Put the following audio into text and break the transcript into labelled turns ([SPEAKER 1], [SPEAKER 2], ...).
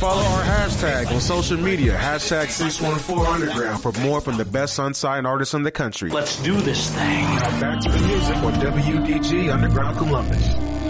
[SPEAKER 1] Follow our hashtag on social media, hashtag 614 Underground, for more from the best unsigned artists in the country.
[SPEAKER 2] Let's do this thing.
[SPEAKER 1] Now back to the music on WDG Underground Columbus.